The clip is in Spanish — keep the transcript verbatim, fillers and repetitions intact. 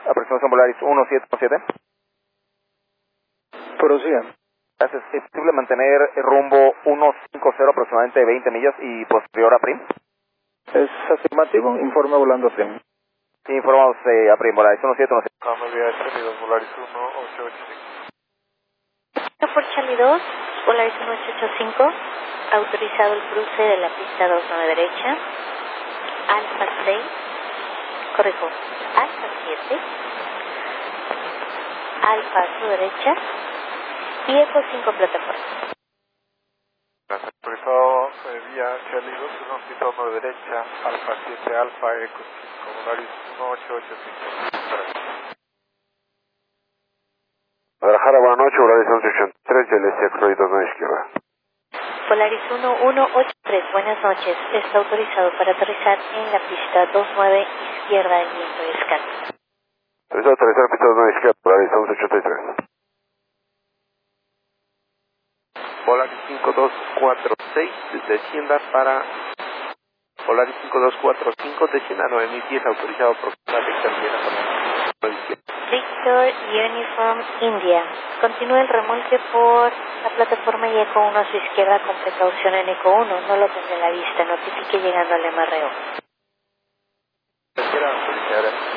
aproximación Volaris uno siete uno siete. Prosigan. Gracias. ¿Es posible mantener el rumbo uno cinco cero aproximadamente veinte millas y posterior a Prim? Es afirmativo, informe volando a Prim. Informamos eh, a Prim, Volaris uno siete uno siete. Comodidad treinta y dos, Volaris uno ocho ocho cinco. Por Charlie dos, Volaris uno ocho ocho cinco, autorizado el cruce de la pista dos nueve derecha, Alfa seis, corrijo, Alfa siete, Alfa a su derecha y Eco cinco plataforma. Autorizado eh, vía Charlie dos, uno pista nueve derecha, Alfa siete, Alfa, Eco cinco, Volaris uno ocho ocho cinco. Guadalajara, buenas noches, Volaris once ochenta y tres, G L C acreditado a la izquierda. Volaris uno uno ocho tres, buenas noches, está autorizado para aterrizar en la pista dos nueve izquierda del viento de escala. Autorizado a aterrizar en pista dos nueve izquierda, Volaris once ochenta y tres. Volaris cinco dos cuatro seis, descienda para Volaris cinco dos cuatro cinco, descienda a nueve mil pies, autorizado aproximadamente también a nueve izquierda. Victor Uniform India. Continúa el remolque por la plataforma y Eco uno a su izquierda con precaución en Eco uno. No lo tendré a la vista. Notifique llegando al amarreo. Tercera, autorizada.